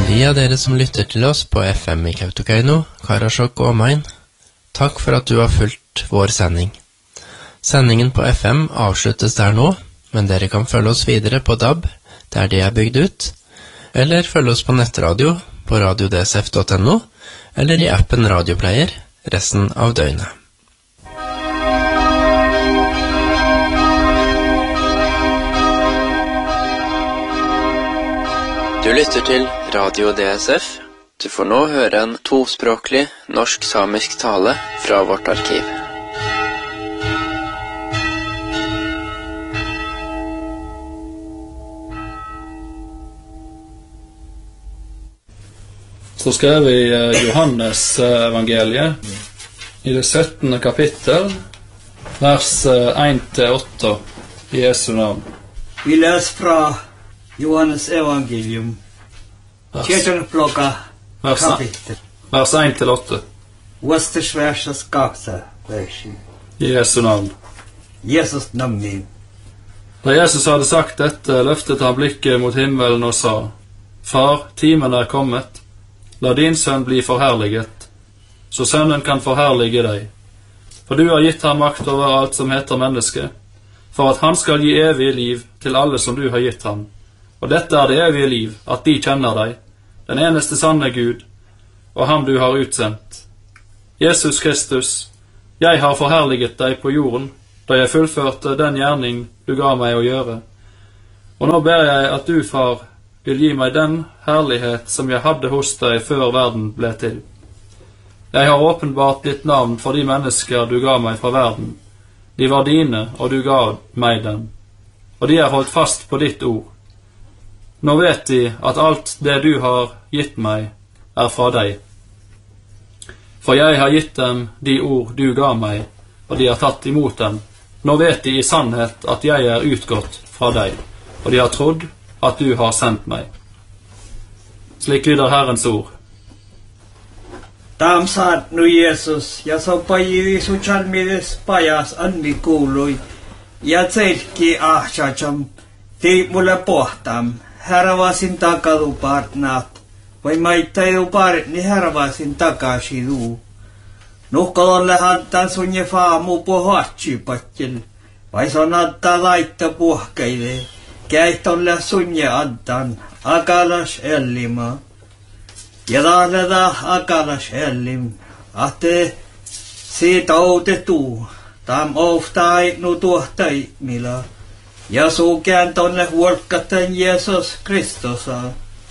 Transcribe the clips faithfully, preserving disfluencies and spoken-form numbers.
De av dere som lytter til oss på F M i Kautokeino, Karasjok og omegn, takk for at du har fulgt vår sending. Sendingen på F M avsluttes der nå, men dere kan følge oss videre på D A B, der de er bygd ut, eller følge oss på nettradio på radio d s f punktum n o, eller i appen Radioplayer resten av døgnet. Du lytter til Radio D S F. Du får nå høre en tospråklig norsk-samisk tale fra vårt arkiv. Så skrev vi Johannes evangeliet i det syttende kapittel, vers en til åtte i Jesu navn. Vi leser fra Johannes evangelium, tjuende plocka kapitel. Vers en til åtte. Åsters versa skapsa versen. I Jesu navn. Jesus namn. Da Jesus hadde sagt dette, løftet han blikket mot himmelen og sa: Far, timen er kommet. La din sønn bli forherliget, så sønnen kan forherlige deg. For du har gitt ham makt over alt som heter menneske, for at han skal gi evig liv til alle som du har gitt ham. Og dette er det evige liv, at de kjenner deg, den eneste sanne Gud, og ham du har utsendt. Jesus Kristus, jeg har forherliget deg på jorden, da jeg fullførte den gjerning du ga meg å gjøre. Og nå ber jeg at du, far, vil gi meg den herlighet som jeg hadde hos deg før verden ble til. Jeg har åpenbart ditt navn for de mennesker du ga meg fra verden. De var dine, og du ga meg dem. Og de er holdt fast på ditt ord. Nå vet de at alt det du har gitt meg er fra deg. For jeg har gitt dem de ord du ga meg, og de har tatt imot dem. Nå vet de i sannhet at jeg er utgått fra deg, og de har trodd at du har sendt meg. Slik lyder Herrens ord. Tam saat nu Jesus, ja så payi social medias payas annikuloi, ja tselki ahchacham, ti mula pohtam. Heravasin takadupartnat, vai maittaiduparit ni heravasin takasidu. Nuhkalolle hantan sunje faamu pohatsypatjel, vai sonatta laitta puhkeile, käihtolle sunje addan, akalas ellima. Ja tahleda akalas ellim, ahte siitä outetuu, tam oftai nu tuohtai mila. Ja suukään tonne huolkkaten Jeesus Kristosa.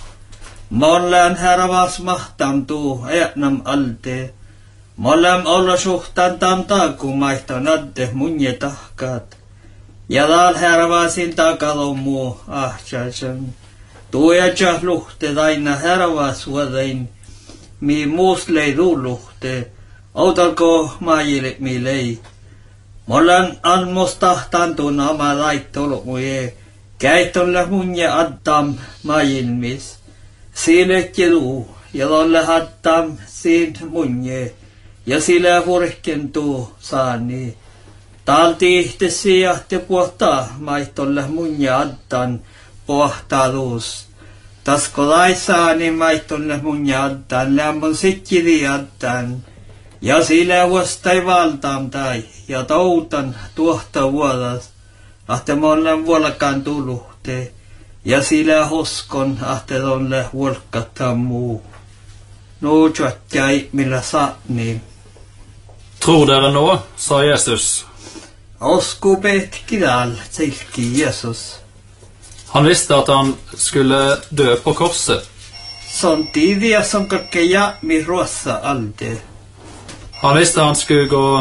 Mollaan hervas mahtamtuu äänam alte. Mollaan olla suhtaan tam taakumaihton adde munje tahkaat. Ja taal hervasin takalon muu ahtsaisen. Tuojatsa luhte aina hervas vuodein. Mi muus leiduu luhte. Outalko maajille mi lei. Mollan almostahtantuun oma laittolu muje, käittolle munje addam maajilmis, siilekjeluu, ja tolle haddam siin munje, ja sille hurkentuu saani. Talti sijahti puhtaa maittolle munje addan pohtaluus. Tasko laisaani maittolle munje addan, lämmön sikkili addan. Ja sillä vuostai valtaam tai, ja toutan tuohta vuodas, ahte monen vuolkaan tuluhte, ja sillä hoskon ahte tonne vuolkattaan muu. Nu tjötkäi millä saani. Tror dere nå, sa Jesus. Osku petkidal, tilki Jesus. Han visste at han skulle dø på korset. Samtidig som kakkeja mi rosa alde. Han visste han skulle gå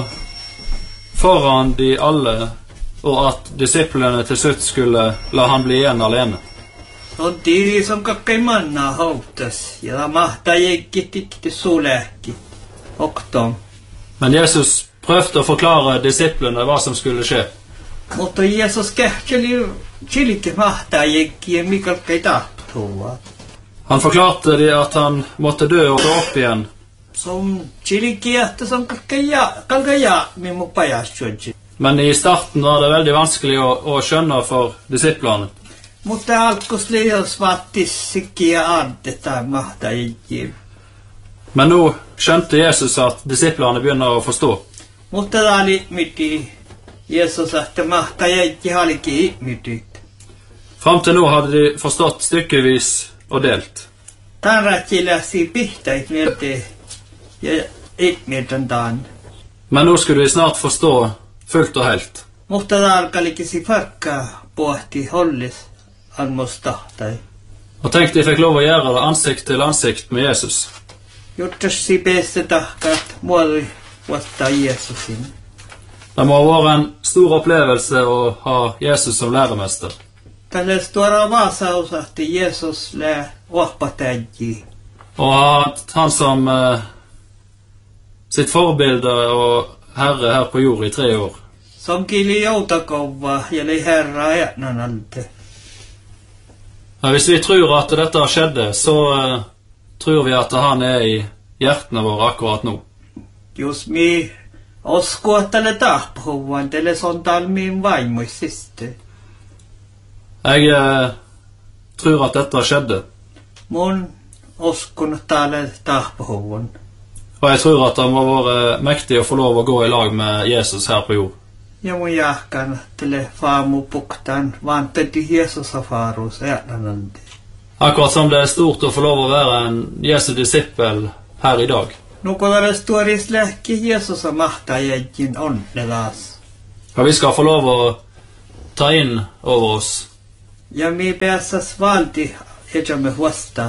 foran de alle, og at disiplene til slutt skulle la han bli igjen alene. Samtidig som kakkei manna hautas, ja da mahta jekkit ikti sulekit, oktom. Men Jesus prøvde å forklare disiplene hva som skulle skje. Mutta Jesus kähteli chilike mahta jekki ja mikalkei tahtua. Han forklarte de at han måtte dø og stå opp igjen. Som chilikiahta som kakkeja, kalkaja mi mupajastjodji. Men i starten var det veldig vanskelig å, å skjønne for disiplene. Mutta alkos liios vattissikin addetta mahta ei. Men nå skjønte Jesus at disiplene begynner å forstå. Mutta tämä oli miti. Jesus että mahta ei halikin ihmityt. Fram til nå hadde de forstått stykkevis og delt. Tämän rättiläsi pihtäit mieltä ja ihmiten tämän. Men nå skulle de snart forstå fullt og helt. Mutta tämä alkalikin si farkkaa pohti hollis anmostahtai. Og tenk de fikk lov å gjøre det ansikt til ansikt med Jesus. Juttusi päässä tahkat muodui vastaa Jeesusin. Det må ha vært en stor opplevelse å ha Jesus som læremester. Tälle tuoda vasaus, että Jeesus lää oppatäji. Og ha han som eh, sitt forbilde og herre her på jord i tre år. Som kili joutakova ja li herra ätnan alte. Ja, hvis vi tror at dette skjedde, så eh, tror vi at han er i hjertene våre akkurat nå. Jos mi osko tälle tahpuvan, tälle son talmiin vaimoisiste. Jeg eh, tror at dette skjedde. Mun oskon tälle tahpuvan. Og jeg tror at det må være mektig å få lov å gå i lag med Jesus her på jord. Ja mun jahkan tälle faamu puktan, vaan täti Jeesus afarus ätnan alte. Akkurat som det er stort å få lov å være en Jesu disippel her i dag. Nukodares tuoris lähki Jeesus mahtaa jäjin onnelaas. Og vi skal få lov å ta inn over oss. Ja mi päässäs valti ejamme huostaa.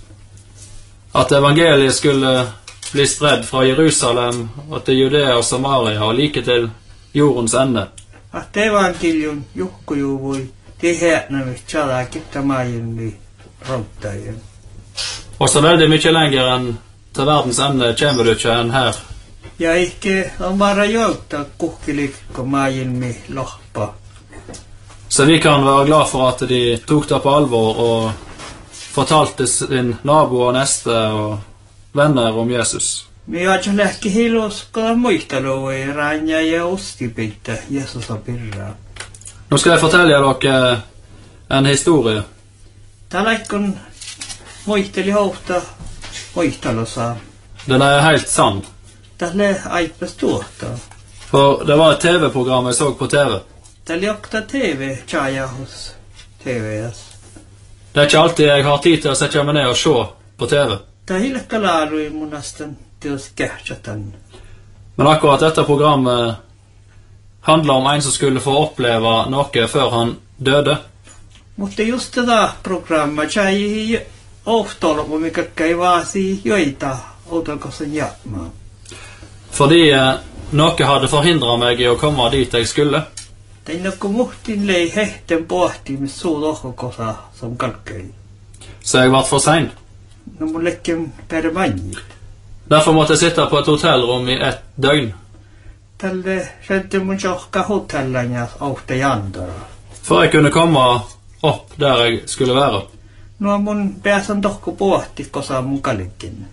At evangeliet skulle bli spredd fra Jerusalem og til Judea og Samaria og like til jordens ende. Att evankelium juhkujuvui tiheätnämi tjala kittamaajunni rontajen. Og så veldig mye lenger enn til verdens ende kommer du ikke enn her. Ja ikke on bara joukta kuhkilikko maajunni lohpa. Så vi kan være glad for at de tok det på alvor og fortalte sin nabo og neste og venner om Jesus. Mi ajan lähki hiluskola muistelui ranja ja ustipittä Jeesusa pirraa. Nå skal jeg fortelle dere en historie. Tällaikon muisteli hohta muistelusaa. Den er helt sann. Tälle aipas tuota. For det var et T V-program jeg så på T V. Tälle jokta T V tjaja hos T V:s. Det er ikke alltid jeg har tid til å sette meg ned og se på T V. Tämä hilkka laarui munastan teos kähtsatan. Men akkurat dette programmet handler om en som skulle få oppleve noe før han døde. Mutta just tätä programma tjai ohtolmu, mikä käy vaasi joita outokosen jatmaa. Fordi eh, noe hadde forhindret meg i å komme dit jeg skulle. Tein nokku muhtin lei hehten pohti med suu lohkokosa som kalkkei. Så jeg ble for sein. No mun lekken per vanni. Derfor måtte jeg sitte på et hotellrom i ett døgn. Tälle kjente mun tjohka hotellanja ohte jandara. For jeg kunne komme opp der jeg skulle være. No mun pääsan tohko pohti kosa mun kallikin.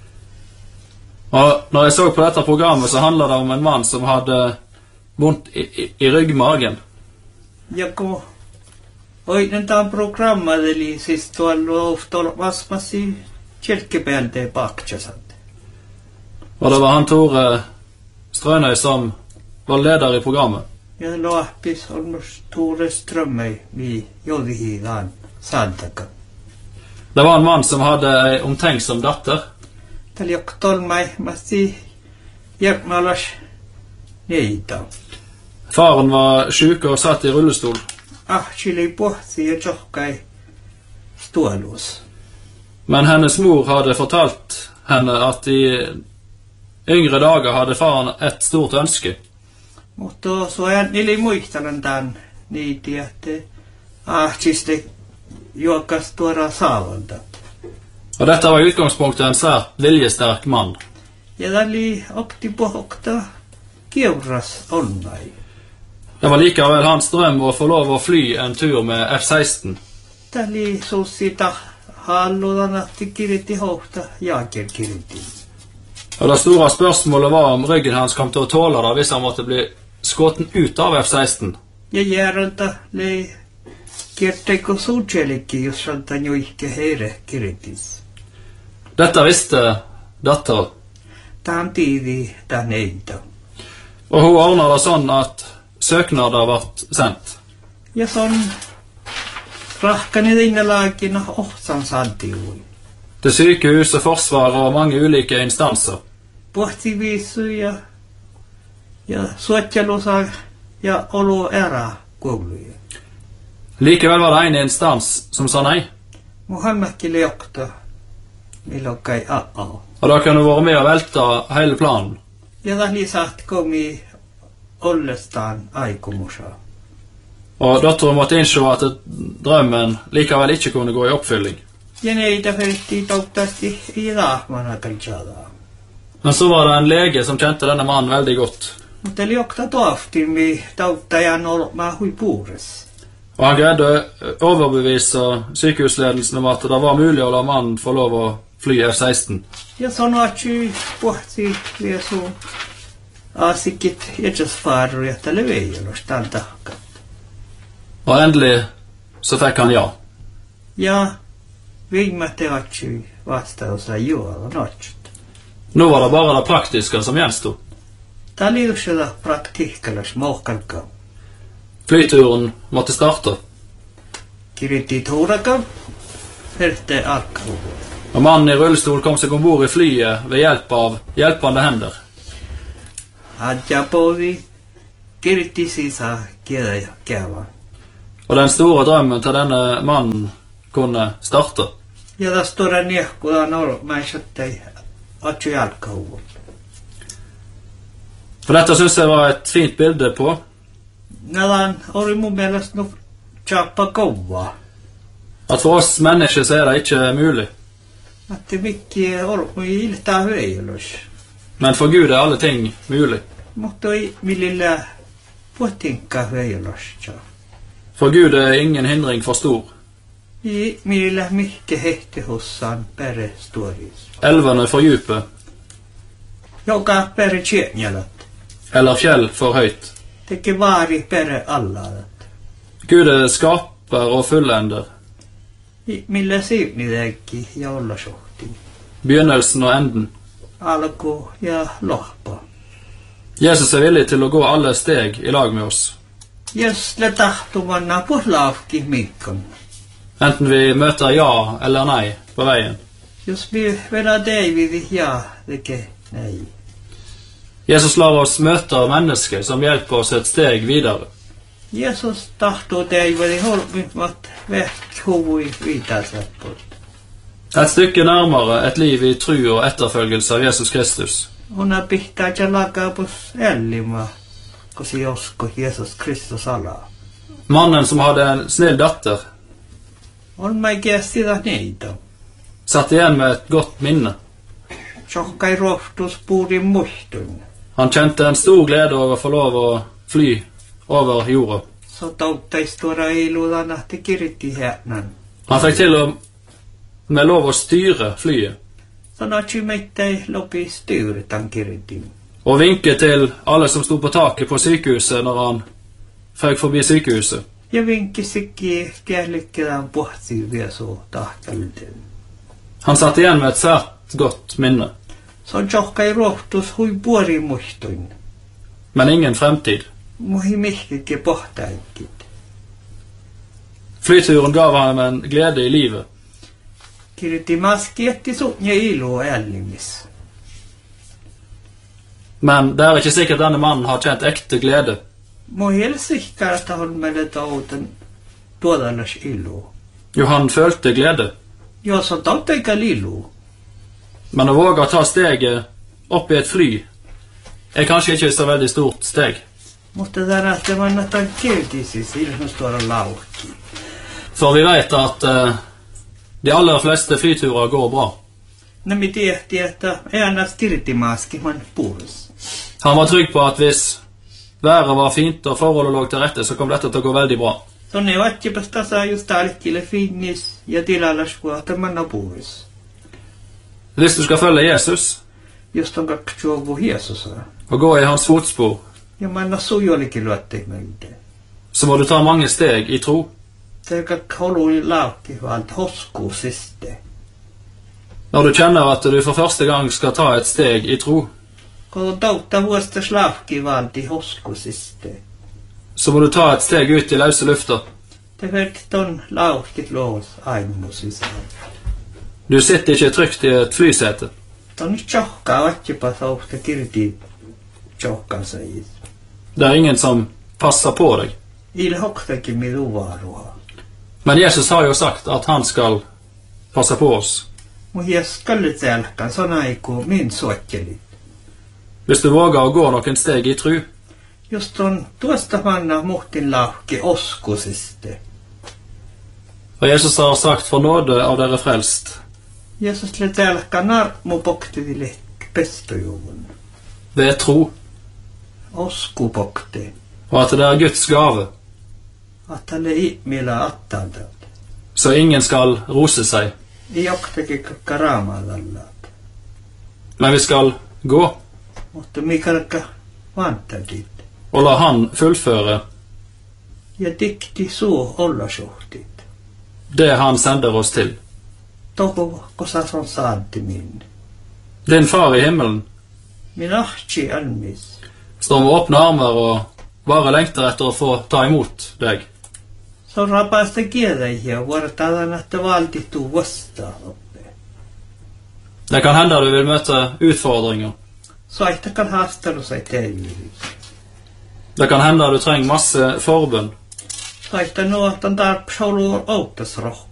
Og når jeg så på dette programmet, så handler det om en mann som hadde vondt i, i, i ryggmagen. Ja kun oinen tämän programmadeli siis tuolla ohtol vasmasi kjelkepäälteen paksasat. Og det var han Tore Strønøy som var leder i programmet. Ja loahpis on myös Tore Strömmöi vi jodihidan saantaka. Det var en mann som hadde en omtenksom datter. Tällä jok tolmai masti jerkmalas neita. Faren var syk og satt i rullestol. Ah, chili pohti ja tjohkai stuolus. Men hennes mor hadde fortalt henne at i yngre dager hadde faren et stort ønske. Mutta så är nili muistanan tämän niitä, että ah, siste juokas tuoda saavanta. Og dette var i utgangspunktet en svært viljesterk mann. Ja tällä okti pohokta kiuras onnai. Det var likevel hans drøm å få lov å fly en tur med F seksten. Tällä suusita halludan ahti kiriti hohta jaaker kiriti. Og det store spørsmålet var om ryggen hans kom til å tåle det hvis han måtte bli skåten ut av F seksten. Ja järjeltä lei Kierteikö suutselikki, jos santan jo ikke heire kiritis. Dette visste datteren, Tämä on tiivi, tämä neitä. og hun ordnet det sånn at søknader ble sendt. Ja se on rahkani linnalaakina ohtsan santiuun. Til sykehus og forsvar og mange ulike instanser. Pohtiviisu ja, ja suottelusa ja olo ära kouluja. Likevel var det en instans som sa nei, Muhammadki leokta, milloin kai a-a. og da kunne vært med å velte hele planen. Ja tahli saat komi ollestaan aikomusa. Og datteren måtte innse at drømmen likevel ikke kunne gå i oppfylling. Ja neitä fertti toivottavasti i rahmana kaltsada. Men så var det en lege som kjente denne mannen veldig godt, Mutta liokta tohtin mi tauttajan olma hui puures. og han greide å overbevise sykehusledelsen om at det var mulig å la mannen få lov å fly F seksten. Ja sanoi, että pohti vielä sun asikit jätsäsfaaru, että leveijonostaan tahkat. Og endelig så fikk han ja. Ja viime teatsi vastausa juolla notsit. Nå var det bare det praktiske som gjenstod. Tämä oli just sitä praktiikkalas mohkalka. Flyturen måtte starte, Kiritti tuuraka, herte alkahuvu. og mannen i rullestol kom seg ombord i flyet ved hjelp av hjelpende hender. Adja povi, kiritti sisa kielä käva. Og den store drømmen til denne mannen kunne starte. Ja tässä tuoda niehkula nolo, mä ei atsi alkahuvu. For dette synes jeg var et fint bilde på Nälan oli mun mielestä no tjappa kovaa. at for oss mennesker så er det ikke mulig, Att mikki ormu iltaa hyöjylös. men for Gud er alle ting mulig. Mutta ei millillä puhtinkka hyöjylös. For Gud er ingen hindring for stor. I millillä mihke hehti hossaan pere storis. Elvene for dype, Joka pere tjenjalat. eller fjell for høyt. Teki vaari pere allalat. Gud er skaper og fullender, I millä siivnidäkki ja olla sohti. begynnelsen og enden. Alku ja lohpa. Jesus er villig til å gå alle steg i lag med oss, Jos le tahtumanna puhlaavki mikkon. enten vi møter ja eller nei på veien. Jos vi venä Davidi ja teke nei. Jesus lar oss møte mennesker som hjelper oss et steg videre. Jesus tahtoo Davidi holmimat vekk hovui viitaseppot. Et stykke nærmere et liv i tro og etterfølgelse av Jesus Kristus. Ona pihtaa ja lakapus ellima, kosi josko Jesus Kristus alaa. Mannen som hadde en snill datter, On mäikeä sitä neitä. satt igjen med et godt minne. Sokkai rohtus puudin muistun. Han kjente en stor glede over å få lov å fly over jorda. So tauttais tuoda ilulla nahti kiritti häänän. Han fikk til å med lov å styre flyet, Sanotsi meittei lopi styyritän kiritin. og vinke til alle som stod på taket på sykehuset når han føk forbi sykehuset. Ja vinkkisikki kielikkilään pohtii vielä suu tahkalten. Han satt igjen med et svært godt minne, So sokkai rohtus hui puori muistun. men ingen fremtid. Muhi mihkikki pohtaikkit. Flyturen gav ham en glede i livet, Kiritti maskietti sunja ilu ällimis. men det er ikke sikkert denne mannen har kjent ekte glede. Muhi el sikkar että on meille tauten tuodallas ilu. Jo, han følte glede, Jos on tautteika lilu. men å våge å ta steget opp i et fly er kanskje ikke så veldig stort steg. Mutta tänä että mannataan kirtisis ilman tuoda laukki. For vi vet at eh, de aller fleste flyturer går bra. Nämmi tiehti, että äänas kirtimaski man puhus. Han var trygg på at hvis været var fint og forholdet lå til rette, så kom dette til å gå veldig bra. Sonne vattipas tasa just talikkille finnis ja tilallas puhta manna puhus. Hvis du skal følge Jesus Just on kaksuovu Jeesusa. og gå i hans fotspor, Ja manna sujolikin luotti meitä. så må du ta mange steg i tro. Sekä kolui laukivalta hosku siste. Når du kjenner at du for første gang skal ta et steg i tro, Kun toutta vuostas laukivalti hosku siste. så må du ta et steg ut i løse lufta. Det verkit on laukit loos aimusissa. Du sitter ikke trygt i et flysete. On tjohkaa vattipa sausta kirti tjohkansa is. Det er ingen som passer på deg. Il hoktakin mi luvaruha. Men Jesus har jo sagt at han skal passe på oss. Mun hieskallit selkan sonaiku min suottelit. Hvis du våger å gå noen steg i tru, Just on tuosta manna muhtin laukki oskusiste. og Jesus har sagt for nåde av dere frelst, Jesus le selkan narmu poktidille pestojuvun. det er tro, Osku pokti. og at det er Guds gave, Atalle ihmillä attaltat. så ingen skal rose seg. I joktakin kakaraamalallat. Men vi skal gå Mutta mikarka vantadit. og la han fullføre Ja dikti suu olla suhtit. det han sender oss til. Tohu kosas on saanti min. Din far i himmelen Min ahtsi almis. står med åpne armer og bare lengter etter å få ta imot deg. Se on rapaasta kielejä vuorotaan, että valtittuu vastaan oppe. Det kan hende du vil møte utfordringer. Soittakan haastelu sai teille. Det kan hende du trenger masse forbønn. Soitta nuotan tarpsolu outtas rohka.